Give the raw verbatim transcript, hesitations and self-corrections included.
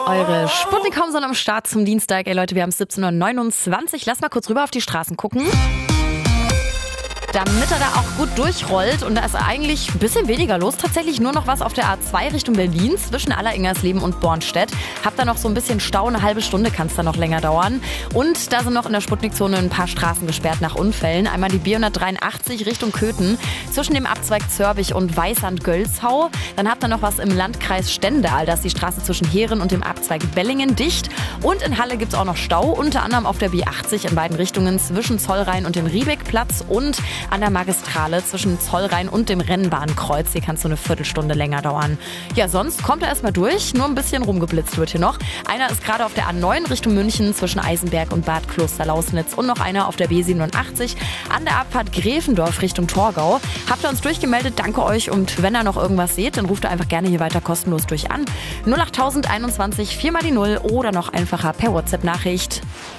Eure Sputnik-Home sind am Start zum Dienstag. Ey Leute, wir haben es siebzehn Uhr neunundzwanzig. Lass mal kurz rüber auf die Straßen gucken. Damit er da auch gut durchrollt und da ist eigentlich ein bisschen weniger los. Tatsächlich nur noch was auf der A zwei Richtung Berlin zwischen Alleringers-Leben und Bornstedt. Habt da noch so ein bisschen Stau, eine halbe Stunde kann es da noch länger dauern. Und da sind noch in der Sputnik-Zone ein paar Straßen gesperrt nach Unfällen. Einmal die B hundertdreiundachtzig Richtung Köthen zwischen dem Abzweig Zörbich und Weißand-Gölzhau. Dann habt ihr noch was im Landkreis Stendal, da ist die Straße zwischen Heeren und dem Abzweig Bellingen dicht. Und in Halle gibt es auch noch Stau, unter anderem auf der B achtzig in beiden Richtungen zwischen Zollrhein und dem Riebeckplatz und an der Magistrale zwischen Zollrhein und dem Rennbahnkreuz. Hier kann es so eine Viertelstunde länger dauern. Ja, sonst kommt er erstmal durch. Nur ein bisschen rumgeblitzt wird hier noch. Einer ist gerade auf der A neun Richtung München zwischen Eisenberg und Bad Klosterlausnitz. Und noch einer auf der B siebenundachtzig an der Abfahrt Gräfendorf Richtung Torgau. Habt ihr uns durchgemeldet? Danke euch. Und wenn ihr noch irgendwas seht, dann ruft ihr einfach gerne hier weiter kostenlos durch an. null acht tausend einundzwanzig vier mal die null oder noch einfacher per WhatsApp-Nachricht.